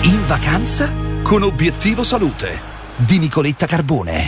In vacanza con Obiettivo Salute di Nicoletta Carbone.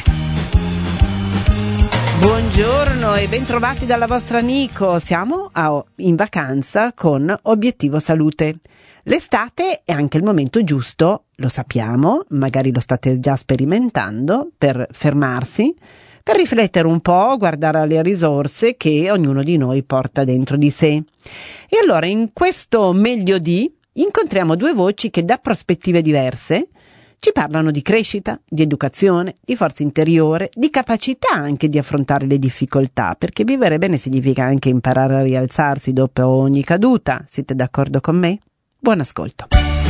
Buongiorno e bentrovati dalla vostra Nico. Siamo in vacanza con Obiettivo Salute. L'estate è anche il momento giusto, lo sappiamo, magari lo state già sperimentando, per fermarsi, per riflettere un po', guardare alle risorse che ognuno di noi porta dentro di sé. E allora in questo meglio di incontriamo due voci che da prospettive diverse ci parlano di crescita, di educazione, di forza interiore, di capacità anche di affrontare le difficoltà, perché vivere bene significa anche imparare a rialzarsi dopo ogni caduta. Siete d'accordo con me? Buon ascolto.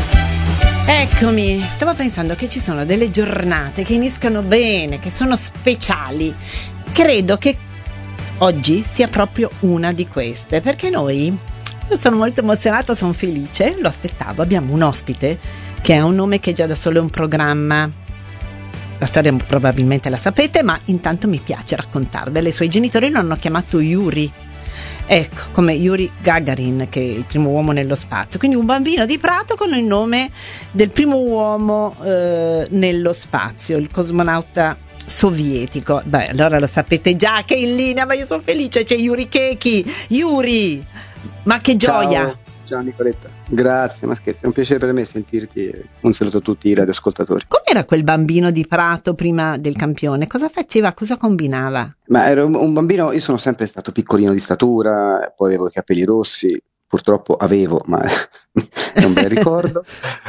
Eccomi, stavo pensando che ci sono delle giornate che iniziano bene, che sono speciali. Credo che oggi sia proprio una di queste, perché io sono molto emozionata, sono felice, lo aspettavo, abbiamo un ospite che ha un nome che già da solo è un programma. La storia probabilmente la sapete, ma intanto mi piace raccontarvela. I suoi genitori lo hanno chiamato Yuri. Ecco, come Yuri Gagarin, che è il primo uomo nello spazio. Quindi un bambino di Prato con il nome del primo uomo nello spazio, il cosmonauta sovietico. Beh, allora lo sapete già che è in linea, ma io sono felice, c'è Yuri Keki. Yuri, ma che gioia! Ciao Nicoletta, grazie, ma scherzi, è un piacere per me sentirti e un saluto a tutti i radioascoltatori. Com'era quel bambino di Prato prima del campione? Cosa faceva? Cosa combinava? Ma ero un bambino, io sono sempre stato piccolino di statura, poi avevo i capelli rossi, purtroppo ma è un bel ricordo,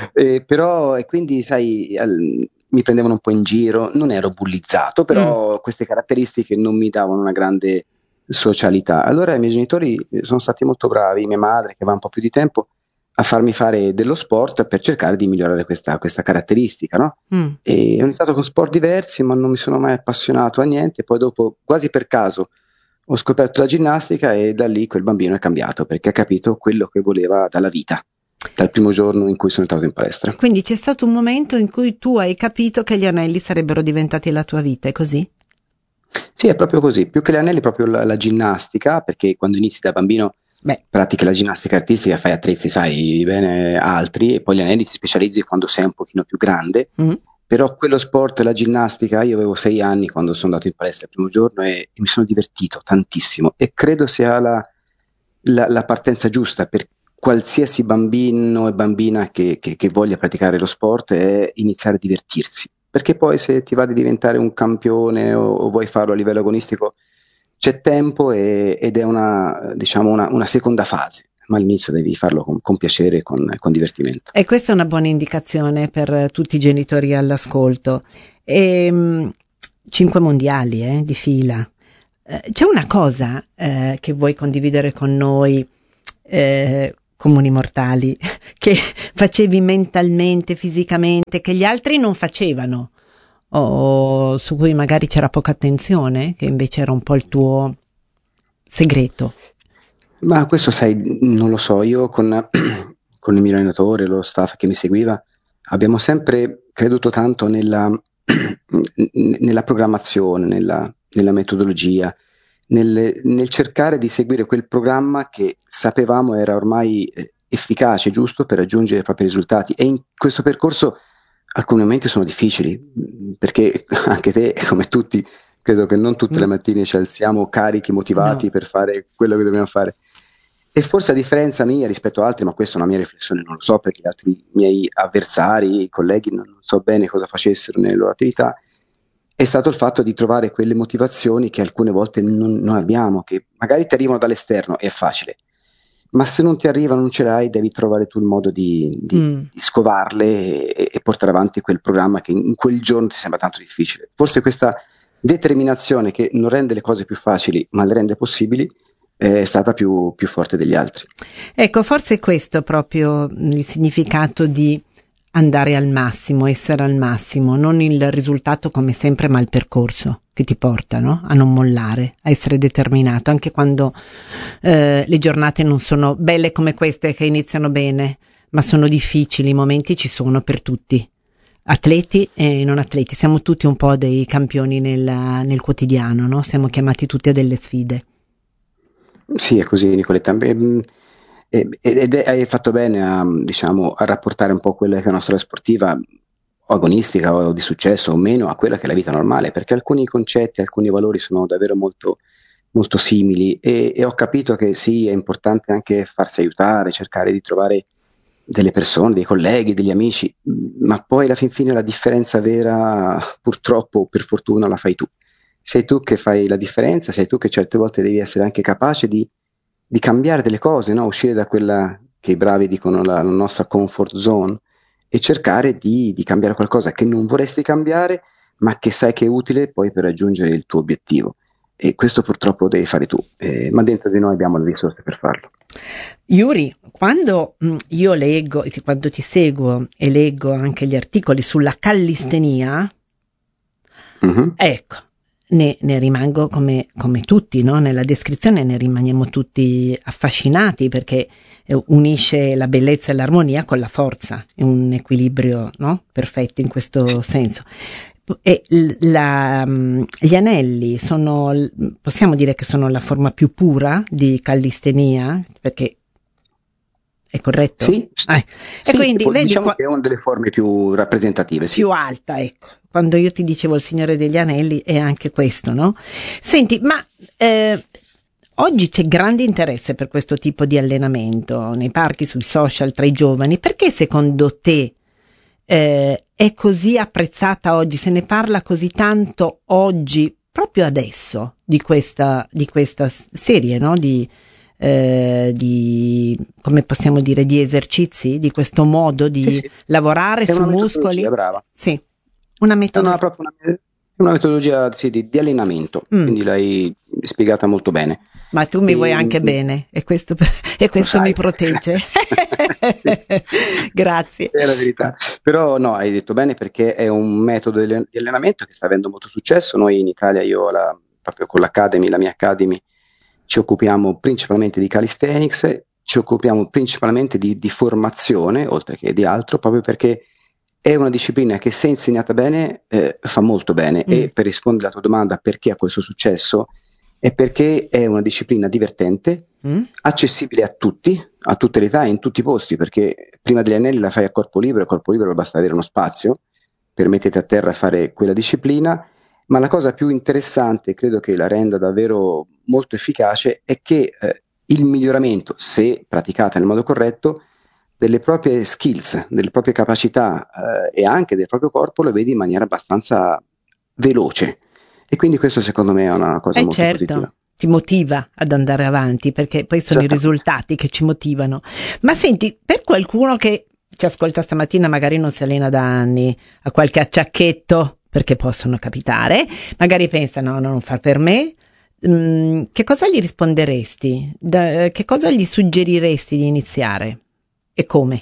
però e quindi sai, mi prendevano un po' in giro, non ero bullizzato, però queste caratteristiche non mi davano una grande socialità. Allora i miei genitori sono stati molto bravi, mia madre che va un po' più di tempo, a farmi fare dello sport per cercare di migliorare questa caratteristica, no? E ho iniziato con sport diversi, ma non mi sono mai appassionato a niente. Poi dopo, quasi per caso, ho scoperto la ginnastica e da lì quel bambino è cambiato, perché ha capito quello che voleva dalla vita, dal primo giorno in cui sono entrato in palestra. Quindi c'è stato un momento in cui tu hai capito che gli anelli sarebbero diventati la tua vita, è così? Sì, è proprio così, più che le anelli proprio la ginnastica, perché quando inizi da bambino pratichi la ginnastica artistica, fai attrezzi, sai bene, altri, e poi gli anelli ti specializzi quando sei un pochino più grande, però quello sport, la ginnastica, io avevo 6 anni quando sono andato in palestra il primo giorno e mi sono divertito tantissimo e credo sia la partenza giusta per qualsiasi bambino e bambina che voglia praticare lo sport, è iniziare a divertirsi. Perché poi se ti va di diventare un campione o vuoi farlo a livello agonistico c'è tempo ed è una seconda fase, ma all'inizio devi farlo con piacere e con divertimento. E questa è una buona indicazione per tutti i genitori all'ascolto. 5 mondiali di fila. C'è una cosa che vuoi condividere con noi, comuni mortali, che facevi mentalmente, fisicamente, che gli altri non facevano, o su cui magari c'era poca attenzione, che invece era un po' il tuo segreto? Ma questo sai, non lo so, io con il mio allenatore, lo staff che mi seguiva, abbiamo sempre creduto tanto nella programmazione, nella metodologia, nel cercare di seguire quel programma che sapevamo era ormai efficace, giusto per raggiungere i propri risultati. E in questo percorso alcuni momenti sono difficili, perché anche te, come tutti, credo che non tutte le mattine ci alziamo carichi, motivati per fare quello che dobbiamo fare. E forse a differenza mia rispetto a altri, ma questa è una mia riflessione, non lo so, perché gli altri miei avversari, colleghi, non so bene cosa facessero nelle loro attività, è stato il fatto di trovare quelle motivazioni che alcune volte non abbiamo, che magari ti arrivano dall'esterno, è facile, ma se non ti arrivano, non ce l'hai, devi trovare tu il modo di scovarle e portare avanti quel programma che in quel giorno ti sembra tanto difficile. Forse questa determinazione che non rende le cose più facili, ma le rende possibili, è stata più forte degli altri. Ecco, forse questo è proprio il significato di andare al massimo, essere al massimo, non il risultato come sempre, ma il percorso che ti porta, no? A non mollare, a essere determinato, anche quando le giornate non sono belle come queste che iniziano bene, ma sono difficili, i momenti ci sono per tutti, atleti e non atleti, siamo tutti un po' dei campioni nel quotidiano, no? Siamo chiamati tutti a delle sfide. Sì, è così, Nicoletta. Hai fatto bene a rapportare un po' quella che è una storia sportiva o agonistica o di successo o meno a quella che è la vita normale, perché alcuni concetti, alcuni valori sono davvero molto, molto simili e ho capito che sì, è importante anche farsi aiutare, cercare di trovare delle persone, dei colleghi, degli amici, ma poi alla fin fine la differenza vera, purtroppo o per fortuna, la fai tu. Sei tu che fai la differenza, sei tu che certe volte devi essere anche capace di cambiare delle cose, no? Uscire da quella che i bravi dicono la nostra comfort zone e cercare di cambiare qualcosa che non vorresti cambiare, ma che sai che è utile poi per raggiungere il tuo obiettivo. E questo purtroppo lo devi fare tu, ma dentro di noi abbiamo le risorse per farlo. Yuri, quando io leggo, e quando ti seguo e leggo anche gli articoli sulla callistenia, ecco, ne rimango come tutti, no? Nella descrizione ne rimaniamo tutti affascinati perché unisce la bellezza e l'armonia con la forza, è un equilibrio, no? Perfetto in questo senso. E gli anelli possiamo dire che sono la forma più pura di callistenia, perché è corretto? Sì, E sì, quindi vedi diciamo che è una delle forme più rappresentative, sì. Più alta, ecco. Quando io ti dicevo il Signore degli Anelli è anche questo, no? Senti, ma oggi c'è grande interesse per questo tipo di allenamento nei parchi, sui social, tra i giovani. Perché secondo te è così apprezzata oggi? Se ne parla così tanto oggi, proprio adesso, di questa serie, no? Di come possiamo dire, di esercizi, di questo modo di Sì. lavorare sui muscoli. Brava. Sì, una metodologia. Proprio una metodologia sì, di allenamento, quindi l'hai spiegata molto bene. Ma tu mi vuoi anche bene e questo mi protegge. Grazie. È la verità. Però no, hai detto bene perché è un metodo di allenamento che sta avendo molto successo. Noi in Italia, proprio con l'Academy, la mia Academy, ci occupiamo principalmente di calisthenics, ci occupiamo principalmente di formazione, oltre che di altro, proprio perché è una disciplina che se insegnata bene fa molto bene. E per rispondere alla tua domanda perché ha questo successo, è perché è una disciplina divertente, accessibile a tutti, a tutte le età e in tutti i posti, perché prima degli anelli la fai a corpo libero basta avere uno spazio per metterti a terra a fare quella disciplina. Ma la cosa più interessante, credo che la renda davvero molto efficace, è che il miglioramento, se praticata nel modo corretto, delle proprie skills, delle proprie capacità e anche del proprio corpo lo vedi in maniera abbastanza veloce. E quindi questo secondo me è una cosa molto positiva. Ti motiva ad andare avanti, perché poi sono i risultati che ci motivano. Ma senti, per qualcuno che ci ascolta stamattina, magari non si allena da anni, ha qualche acciacchetto, perché possono capitare, magari pensa no, non fa per me, che cosa gli risponderesti? Che cosa gli suggeriresti di iniziare? E come?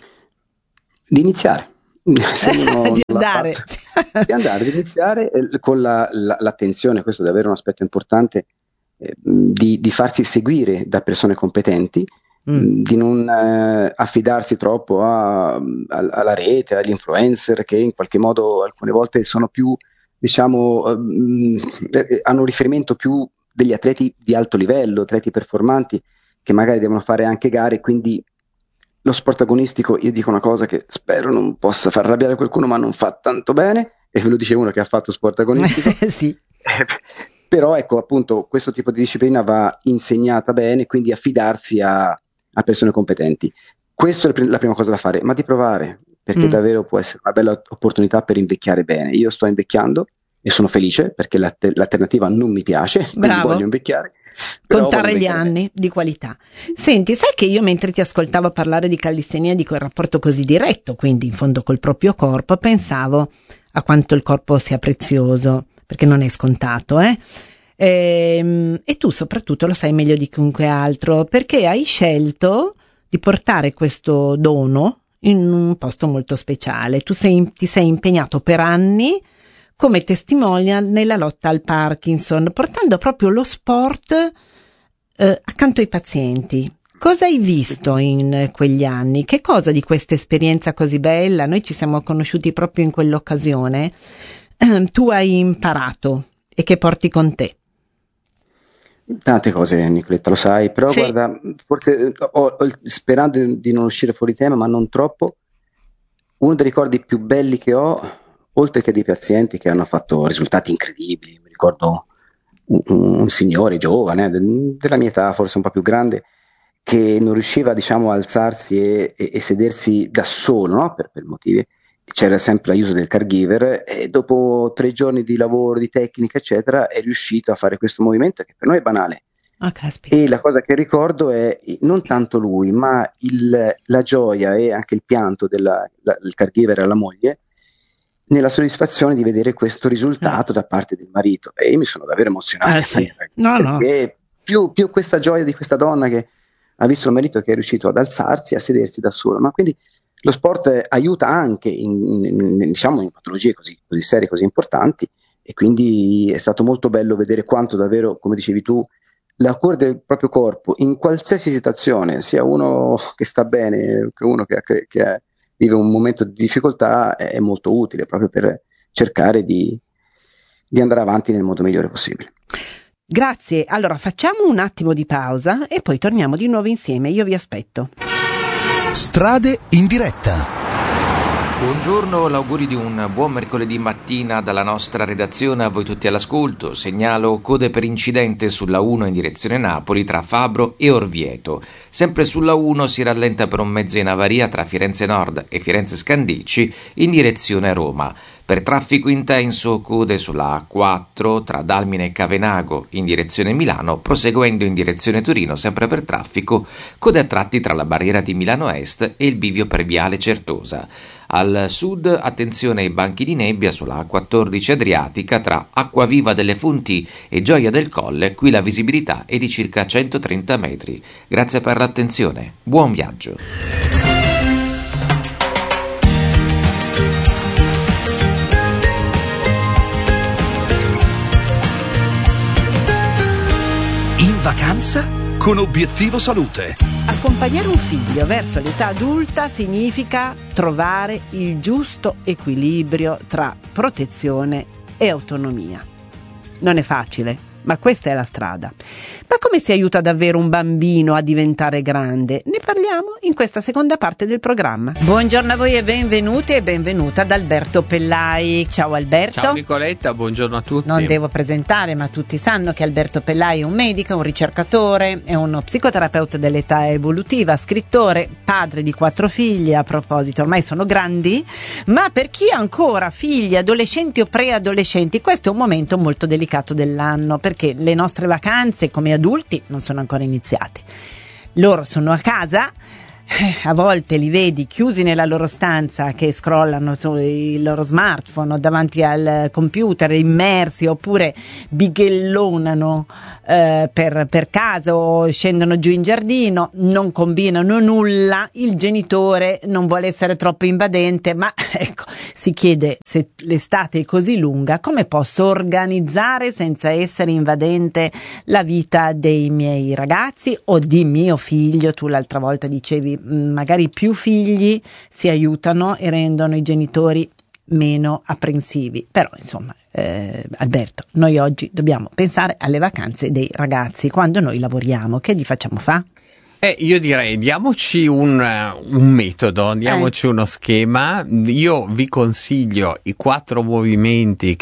Di iniziare. Se uno di andare. Di iniziare con l'attenzione, questo è davvero un aspetto importante, di farsi seguire da persone competenti, di non affidarsi troppo alla rete, agli influencer che in qualche modo alcune volte sono più, diciamo, hanno un riferimento più degli atleti di alto livello, atleti performanti che magari devono fare anche gare, quindi lo sport agonistico, io dico una cosa che spero non possa far arrabbiare qualcuno, ma non fa tanto bene, e ve lo dice uno che ha fatto sport agonistico. Sì. Però ecco, appunto, questo tipo di disciplina va insegnata bene, quindi affidarsi a persone competenti. Questa è la prima cosa da fare, ma di provare, perché davvero può essere una bella opportunità per invecchiare bene. Io sto invecchiando e sono felice perché l'alternativa non mi piace, quindi voglio invecchiare. Contare gli anni di qualità. Senti, sai che io mentre ti ascoltavo parlare di callistenia, di quel rapporto così diretto, quindi in fondo col proprio corpo, pensavo a quanto il corpo sia prezioso, perché non è scontato, e tu soprattutto lo sai meglio di chiunque altro, perché hai scelto di portare questo dono in un posto molto speciale. Tu ti sei impegnato per anni come testimonial nella lotta al Parkinson, portando proprio lo sport accanto ai pazienti. Cosa hai visto in quegli anni? Che cosa di questa esperienza così bella? Noi ci siamo conosciuti proprio in quell'occasione. Tu hai imparato e che porti con te? Tante cose, Nicoletta, lo sai, però Sì. guarda, forse sperando di non uscire fuori tema, ma non troppo, uno dei ricordi più belli che ho, oltre che dei pazienti che hanno fatto risultati incredibili, mi ricordo un signore giovane, della mia età, forse un po' più grande, che non riusciva, diciamo, a alzarsi e sedersi da solo, no? Per motivi. C'era sempre l'aiuto del caregiver e dopo 3 giorni di lavoro, di tecnica, eccetera, è riuscito a fare questo movimento che per noi è banale. Ah, caspita. E la cosa che ricordo è non tanto lui, ma la gioia e anche il pianto del caregiver alla moglie nella soddisfazione di vedere questo risultato da parte del marito. E io mi sono davvero emozionato, Sì. No. perché più questa gioia di questa donna che ha visto il marito che è riuscito ad alzarsi, a sedersi da solo, ma quindi lo sport aiuta anche diciamo, in patologie così serie, così importanti, e quindi è stato molto bello vedere quanto davvero, come dicevi tu, la cura del proprio corpo in qualsiasi situazione, sia uno che sta bene che uno che vive un momento di difficoltà, è molto utile proprio per cercare di andare avanti nel modo migliore possibile. Grazie, allora facciamo un attimo di pausa e poi torniamo di nuovo insieme, io vi aspetto. Strade in diretta. Buongiorno, l'auguri di un buon mercoledì mattina dalla nostra redazione a voi tutti all'ascolto. Segnalo code per incidente sulla 1 in direzione Napoli tra Fabro e Orvieto. Sempre sulla 1 si rallenta per un mezzo in avaria tra Firenze Nord e Firenze Scandicci in direzione Roma. Per traffico intenso, code sulla A4 tra Dalmine e Cavenago in direzione Milano, proseguendo in direzione Torino, sempre per traffico, code a tratti tra la barriera di Milano Est e il bivio per Viale Certosa. Al sud, attenzione ai banchi di nebbia sulla A14 Adriatica tra Acquaviva delle Fonti e Gioia del Colle, qui la visibilità è di circa 130 metri. Grazie per l'attenzione, buon viaggio! In vacanza con Obiettivo Salute. Accompagnare un figlio verso l'età adulta significa trovare il giusto equilibrio tra protezione e autonomia. Non è facile, ma questa è la strada. Ma come si aiuta davvero un bambino a diventare grande? Ne parliamo in questa seconda parte del programma. Buongiorno a voi e benvenuti e benvenuta ad Alberto Pellai. Ciao Alberto. Ciao Nicoletta, buongiorno a tutti. Non devo presentare, ma tutti sanno che Alberto Pellai è un medico, un ricercatore, è uno psicoterapeuta dell'età evolutiva, scrittore, padre di 4 figli, a proposito, ormai sono grandi, ma per chi ha ancora figli, adolescenti o preadolescenti, questo è un momento molto delicato dell'anno, perché le nostre vacanze come adulti non sono ancora iniziate. Loro sono a casa, a volte li vedi chiusi nella loro stanza che scrollano sui loro smartphone o davanti al computer, immersi, oppure bighellonano per casa o scendono giù in giardino, non combinano nulla, il genitore non vuole essere troppo invadente, ma ecco, si chiede, se l'estate è così lunga, come posso organizzare senza essere invadente la vita dei miei ragazzi o di mio figlio? Tu l'altra volta dicevi magari più figli si aiutano e rendono i genitori meno apprensivi, però insomma Alberto, noi oggi dobbiamo pensare alle vacanze dei ragazzi quando noi lavoriamo. Che gli facciamo fa? Io direi diamoci un metodo, diamoci uno schema. Io vi consiglio i 4 movimenti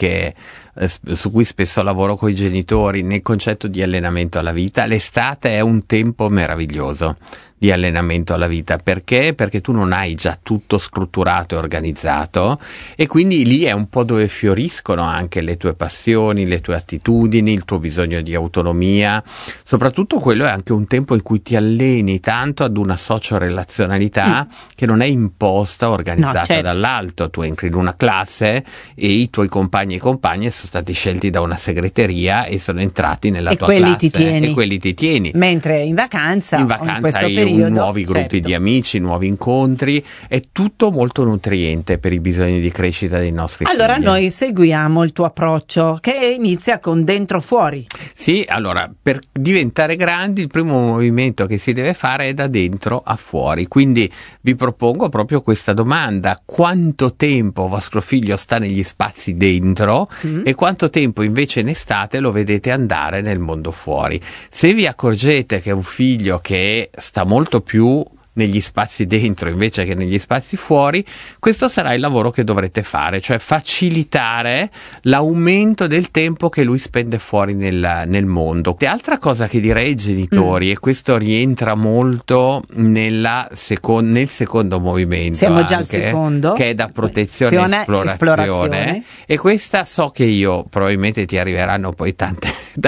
su cui spesso lavoro con i genitori nel concetto di allenamento alla vita. L'estate è un tempo meraviglioso di allenamento alla vita. Perché? Perché tu non hai già tutto strutturato e organizzato, e quindi lì è un po' dove fioriscono anche le tue passioni, le tue attitudini, il tuo bisogno di autonomia. Soprattutto quello è anche un tempo in cui ti alleni tanto ad una socio-relazionalità che non è imposta, organizzata dall'alto. Tu entri in una classe e i tuoi compagni e compagne sono stati scelti da una segreteria e sono entrati nella tua classe, e quelli ti tieni. Mentre in vacanza in questo hai periodo nuovi gruppi di amici, nuovi incontri, è tutto molto nutriente per i bisogni di crescita dei nostri figli. Allora noi seguiamo il tuo approccio che inizia con dentro fuori. Sì, allora per diventare grandi il primo movimento che si deve fare è da dentro a fuori, quindi vi propongo proprio questa domanda: quanto tempo vostro figlio sta negli spazi dentro e quanto tempo invece in estate lo vedete andare nel mondo fuori? Se vi accorgete che è un figlio che sta molto più negli spazi dentro invece che negli spazi fuori, questo sarà il lavoro che dovrete fare, cioè facilitare l'aumento del tempo che lui spende fuori nel mondo. E altra cosa che direi ai genitori, e questo rientra molto nel secondo movimento, siamo già al secondo, che è da protezione e esplorazione, e questa so che io probabilmente ti arriveranno poi tante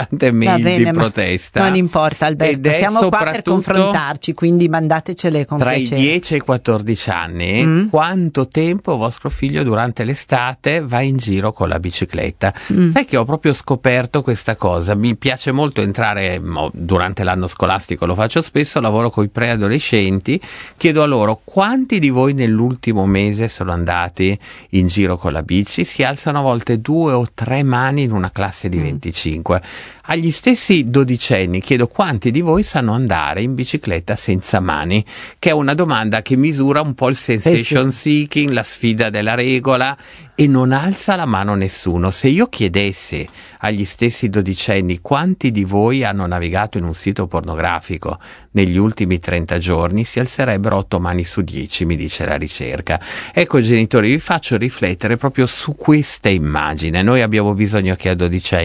mail di protesta. Non importa, Alberto, siamo qua per confrontarci, quindi mandatecele con tra piacere. I 10 e i 14 anni, quanto tempo vostro figlio durante l'estate va in giro con la bicicletta? Sai che ho proprio scoperto questa cosa, mi piace molto entrare durante l'anno scolastico, lo faccio spesso, lavoro con i preadolescenti, chiedo a loro: quanti di voi nell'ultimo mese sono andati in giro con la bici? Si alzano a volte 2 o 3 mani in una classe di 25. Agli stessi dodicenni chiedo: quanti di voi sanno andare in bicicletta senza mani? Che è una domanda che misura un po' il sensation seeking, la sfida della regola, e non alza la mano nessuno. Se io chiedessi agli stessi dodicenni quanti di voi hanno navigato in un sito pornografico negli ultimi 30 giorni, si alzerebbero 8 mani su 10, mi dice la ricerca. Ecco, genitori, vi faccio riflettere proprio su questa immagine. Noi abbiamo bisogno che a 12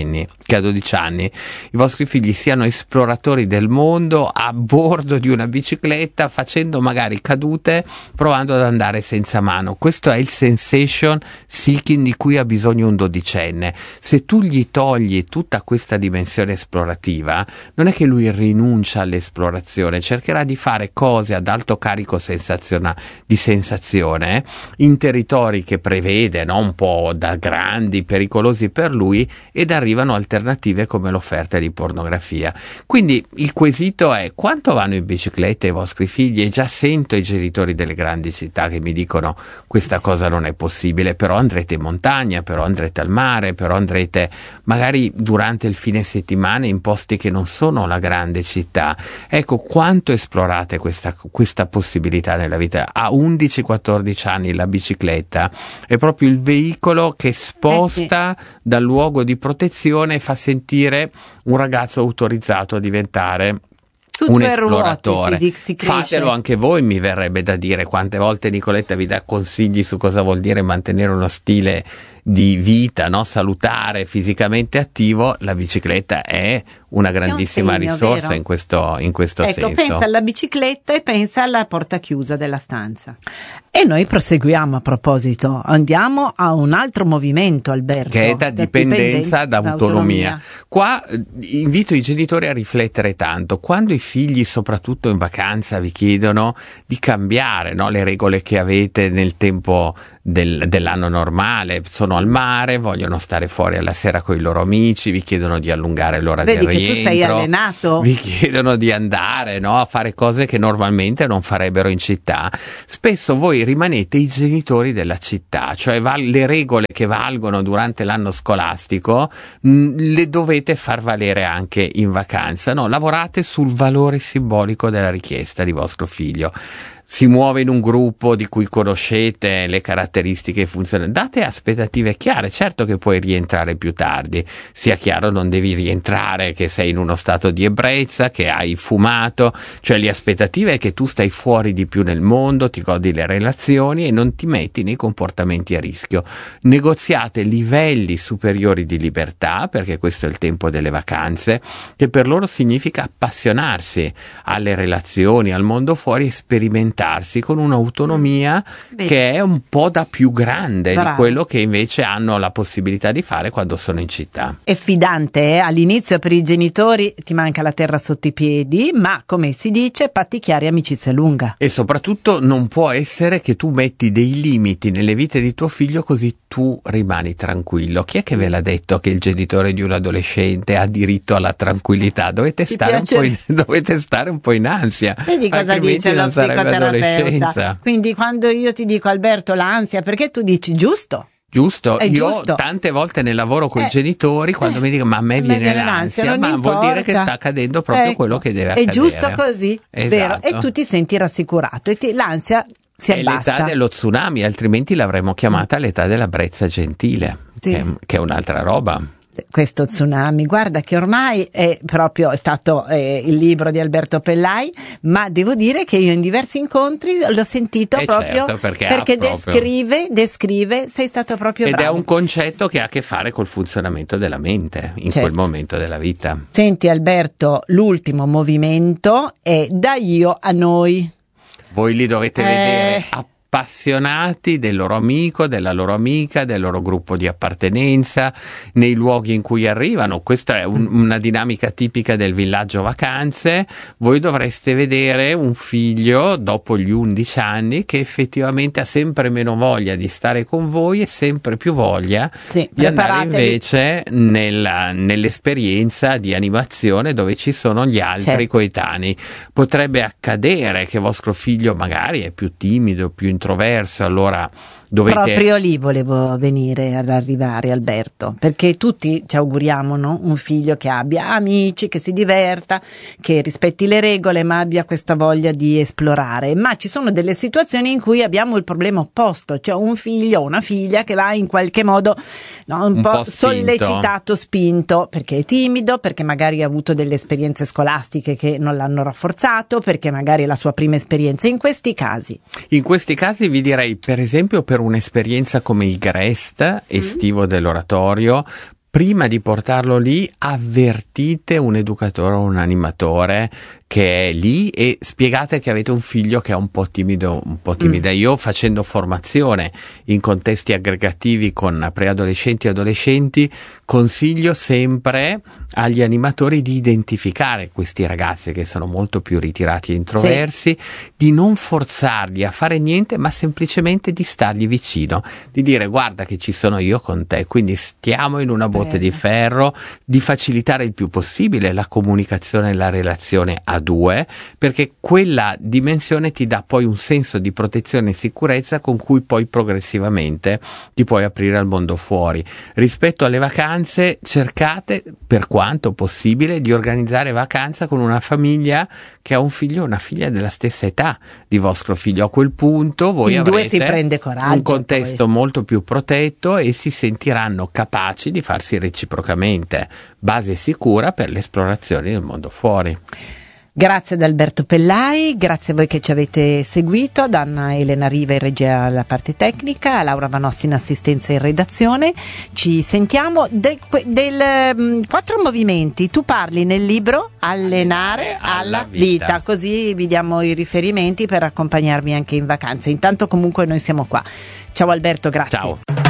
anni i vostri figli siano esploratori del mondo a bordo di una bicicletta, facendo magari cadute, provando ad andare senza mano. Questo è il sensation seeking di cui ha bisogno un dodicenne. Se tu gli togli tutta questa dimensione esplorativa, non è che lui rinuncia all'esplorazione, cercherà di fare cose ad alto carico di sensazione in territori che prevede, no? Un po' da grandi, pericolosi per lui, ed arrivano alternative come l'offerta di pornografia. Quindi il quesito è: quanto vanno in bicicletta i vostri figli? E già sento i genitori delle grandi città che mi dicono: questa cosa non è possibile, però andrete in montagna, però andrete al mare, però andrete magari durante il fine settimana in posti che non sono la grande città. Ecco, quanto esplorate questa possibilità nella vita? A 11-14 anni la bicicletta è proprio il veicolo che sposta dal luogo di protezione e fa sentire un ragazzo autorizzato a diventare un esploratore. Fatelo anche voi, mi verrebbe da dire. Quante volte Nicoletta vi dà consigli su cosa vuol dire mantenere uno stile di vita, no? Salutare, fisicamente attivo. La bicicletta è una grandissima risorsa in questo senso. Pensa alla bicicletta e pensa alla porta chiusa della stanza. E noi proseguiamo, a proposito, andiamo a un altro movimento, Alberto, che è da dipendenza, da autonomia. Qua invito i genitori a riflettere tanto. Quando i figli, soprattutto in vacanza, vi chiedono di cambiare, no? Le regole che avete nel tempo dell'anno normale, sono al mare, vogliono stare fuori alla sera con i loro amici, vi chiedono di allungare l'ora del rientro. Vedi che tu sei allenato. Vi chiedono di andare, no? A fare cose che normalmente non farebbero in città. Spesso voi rimanete i genitori della città, cioè le regole che valgono durante l'anno scolastico le dovete far valere anche in vacanza, no? Lavorate sul valore simbolico della richiesta di vostro figlio. Si muove in un gruppo di cui conoscete le caratteristiche e funzioni, date aspettative chiare. Certo che puoi rientrare più tardi, sia chiaro, non devi rientrare che sei in uno stato di ebbrezza, che hai fumato, cioè le aspettative è che tu stai fuori di più nel mondo, ti godi le relazioni e non ti metti nei comportamenti a rischio. Negoziate livelli superiori di libertà, perché questo è il tempo delle vacanze, che per loro significa appassionarsi alle relazioni, al mondo fuori e sperimentare adattarsi con un'autonomia che è un po' da più grande di quello che invece hanno la possibilità di fare quando sono in città. È sfidante, all'inizio per i genitori ti manca la terra sotto i piedi, ma come si dice, patti chiari, amicizia lunga. E soprattutto non può essere che tu metti dei limiti nelle vite di tuo figlio così tu rimani tranquillo. Chi è che ve l'ha detto che il genitore di un adolescente ha diritto alla tranquillità? Dovete stare un po' in ansia. Vedi cosa dice lo psicoterapeuta? Quindi quando io ti dico, Alberto, l'ansia, perché tu dici giusto? Giusto, io giusto. Tante volte nel lavoro con i genitori, quando mi dicono ma a me viene l'ansia, ma vuol dire che sta accadendo proprio quello che deve accadere. È giusto così, esatto. Vero? E tu ti senti rassicurato e l'ansia si abbassa. È l'età dello tsunami, altrimenti l'avremmo chiamata l'età della brezza gentile, che è un'altra roba. Questo tsunami, guarda che ormai è stato il libro di Alberto Pellai, ma devo dire che io in diversi incontri l'ho sentito proprio certo, perché descrive, sei stato proprio bravo. Ed è un concetto che ha a che fare col funzionamento della mente in quel momento della vita. Senti Alberto, l'ultimo movimento è da io a noi. Voi li dovete vedere appassionati del loro amico, della loro amica, del loro gruppo di appartenenza, nei luoghi in cui arrivano. Questa è una dinamica tipica del villaggio vacanze. Voi dovreste vedere un figlio dopo gli 11 anni che effettivamente ha sempre meno voglia di stare con voi e sempre più voglia di andare invece nell'esperienza di animazione dove ci sono gli altri coetanei. Potrebbe accadere che vostro figlio magari è più timido, più introverso, allora dovete... Proprio lì volevo venire ad arrivare, Alberto, perché tutti ci auguriamo, no? Un figlio che abbia amici, che si diverta, che rispetti le regole, ma abbia questa voglia di esplorare. Ma ci sono delle situazioni in cui abbiamo il problema opposto, cioè un figlio o una figlia che va in qualche modo un po' sollecitato, spinto, perché è timido, perché magari ha avuto delle esperienze scolastiche che non l'hanno rafforzato, perché magari è la sua prima esperienza. In questi casi vi direi, per esempio, per un'esperienza come il GREST estivo dell'oratorio, prima di portarlo lì avvertite un educatore o un animatore che è lì e spiegate che avete un figlio che è un po' timido, un po' timida. Io, facendo formazione in contesti aggregativi con preadolescenti e adolescenti, consiglio sempre agli animatori di identificare questi ragazzi che sono molto più ritirati e introversi, di non forzarli a fare niente, ma semplicemente di stargli vicino, di dire guarda che ci sono io con te, quindi stiamo in una botte di ferro, di facilitare il più possibile la comunicazione e la relazione a due, perché quella dimensione ti dà poi un senso di protezione e sicurezza con cui poi progressivamente ti puoi aprire al mondo fuori. Rispetto alle vacanze, cercate per quanto possibile di organizzare vacanza con una famiglia che ha un figlio o una figlia della stessa età di vostro figlio. A quel punto voi avrete si prende coraggio, un contesto molto più protetto e si sentiranno capaci di farsi reciprocamente base sicura per l'esplorazione del mondo fuori. Grazie ad Alberto Pellai, grazie a voi che ci avete seguito, ad Anna Elena Riva in regia alla parte tecnica, a Laura Vanossi in assistenza in redazione. Ci sentiamo del 4 movimenti. Tu parli nel libro Allenare alla vita, così vi diamo i riferimenti per accompagnarvi anche in vacanza. Intanto comunque noi siamo qua. Ciao Alberto, grazie. Ciao.